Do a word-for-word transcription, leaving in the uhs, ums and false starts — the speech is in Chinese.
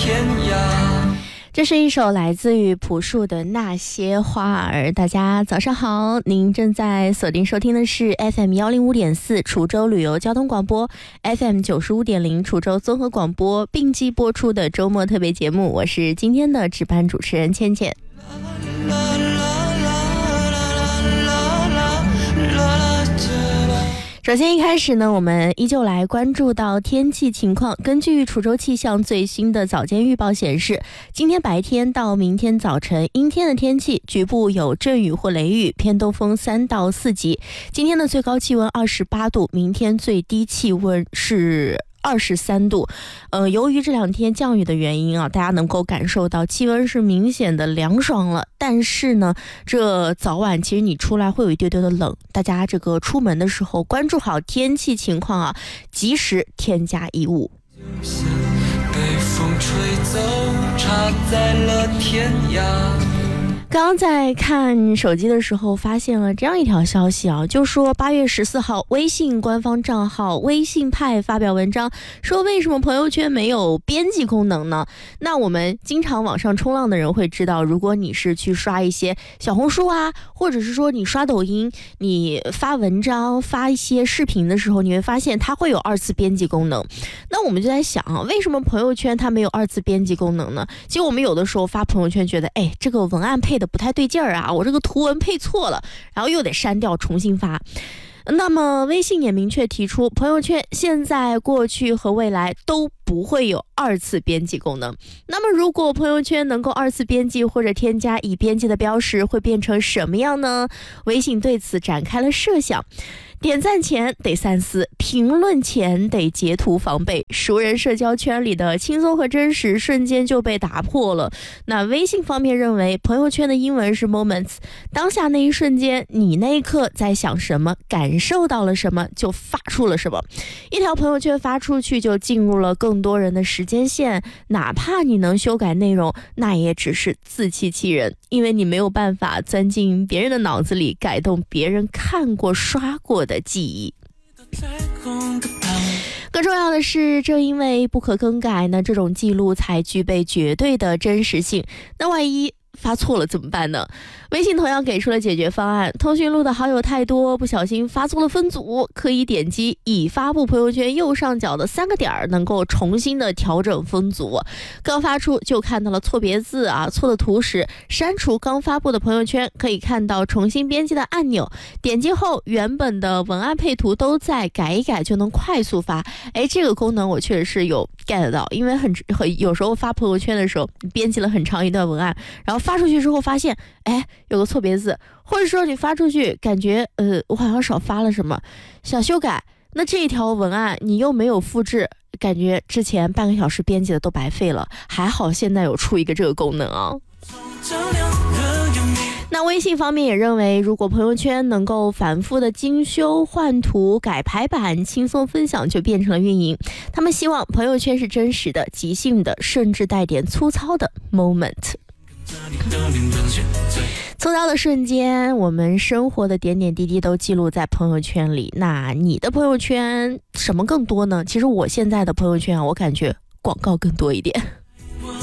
天涯。 这是一首来自于朴树的那些花儿。大家早上好，您正在锁定收听的是 F M 一零五点四 滁州旅游交通广播， F M 九十五点零 滁州综合广播并机播出的周末特别节目，我是今天的值班主持人倩倩。首先一开始呢，我们依旧来关注到天气情况。根据滁州气象最新的早间预报显示，今天白天到明天早晨阴天的天气，局部有阵雨或雷雨，偏东风三到四级。今天的最高气温二十八度，明天最低气温是二十三度。呃，由于这两天降雨的原因啊，大家能够感受到气温是明显的凉爽了。但是呢，这早晚其实你出来会有一丢丢的冷，大家这个出门的时候关注好天气情况啊，及时添加衣物。 就像被风吹走，插在了天涯。 刚刚在看手机的时候发现了这样一条消息啊，就说八月十四号微信官方账号微信派发表文章，说为什么朋友圈没有编辑功能呢？那我们经常网上冲浪的人会知道，如果你是去刷一些小红书啊，或者是说你刷抖音，你发文章发一些视频的时候，你会发现它会有二次编辑功能。那我们就在想啊，为什么朋友圈它没有二次编辑功能呢？其实我们有的时候发朋友圈觉得，哎，这个文案配的不太对劲儿啊，我这个图文配错了，然后又得删掉重新发。那么微信也明确提出，朋友圈现在、过去和未来都不会有二次编辑功能。那么如果朋友圈能够二次编辑或者添加已编辑的标识，会变成什么样呢？微信对此展开了设想。点赞前得三思，评论前得截图防备，熟人社交圈里的轻松和真实瞬间就被打破了。那微信方面认为，朋友圈的英文是 moments， 当下那一瞬间，你那一刻在想什么，感受到了什么，就发出了什么。一条朋友圈发出去，就进入了更多人的时间线，哪怕你能修改内容，那也只是自欺欺人，因为你没有办法钻进别人的脑子里，改动别人看过刷过的的记忆。更重要的是，正因为不可更改呢，这种记录才具备绝对的真实性。那万一发错了怎么办呢？微信同样给出了解决方案，通讯录的好友太多，不小心发错了分组，可以点击已发布朋友圈右上角的三个点，能够重新的调整分组。刚发出就看到了错别字啊、错的图时，删除刚发布的朋友圈，可以看到重新编辑的按钮，点击后原本的文案配图都在，改一改就能快速发。哎，这个功能我确实是有 get 到，因为很很有时候发朋友圈的时候，你编辑了很长一段文案，然后发出去之后发现，哎，有个错别字，或者说你发出去感觉，呃，我好像少发了什么，想修改，那这一条文案你又没有复制，感觉之前半个小时编辑的都白费了。还好现在有出一个这个功能啊。那微信方面也认为，如果朋友圈能够反复的精修、换图、改排版、轻松分享，就变成了运营。他们希望朋友圈是真实的、即兴的，甚至带点粗糙的 moment。粗糙的瞬间，我们生活的点点滴滴都记录在朋友圈里。那你的朋友圈什么更多呢？其实我现在的朋友圈啊，我感觉广告更多一点。